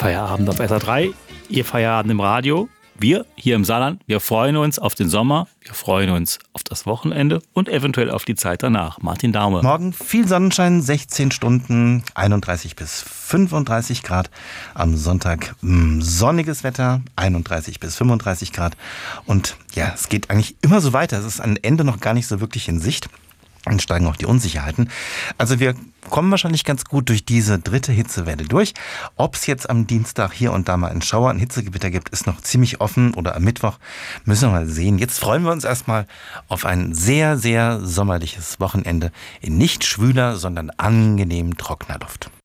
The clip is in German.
Feierabend auf SR3, Ihr Feierabend im Radio. Wir hier im Saarland, wir freuen uns auf den Sommer, wir freuen uns auf das Wochenende und eventuell auf die Zeit danach. Martin Daume. Morgen viel Sonnenschein, 16 Stunden, 31 bis 35 Grad. Am Sonntag sonniges Wetter, 31 bis 35 Grad. Und ja, es geht eigentlich immer so weiter. Es ist am Ende noch gar nicht so wirklich in Sicht. Dann steigen auch die Unsicherheiten. Also wir kommen wahrscheinlich ganz gut durch diese dritte Hitzewelle durch. Ob es jetzt am Dienstag hier und da mal einen Schauer, ein Hitzegewitter gibt, ist noch ziemlich offen. Oder am Mittwoch müssen wir mal sehen. Jetzt freuen wir uns erstmal auf ein sehr, sehr sommerliches Wochenende in nicht schwüler, sondern angenehm trockener Luft.